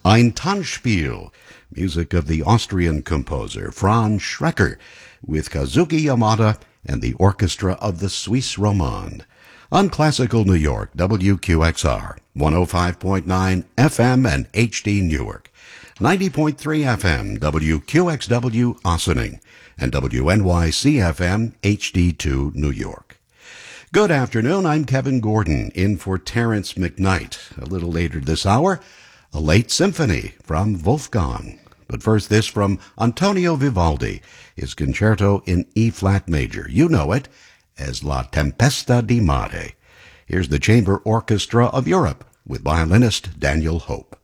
Ein Tanzspiel, music of the Austrian composer Franz Schrecker, with Kazuki Yamada and the orchestra of the Suisse Romande. On Classical New York, WQXR, 105.9 FM and HD Newark, 90.3 FM, WQXW Ossining, and WNYC FM, HD2 New York. Good afternoon, I'm Kevin Gordon, in for Terrence McKnight. A little later this hour, a late symphony from Wolfgang. But first, this from Antonio Vivaldi, his concerto in E-flat major. You know it as La Tempesta di Mare. Here's the Chamber Orchestra of Europe with violinist Daniel Hope.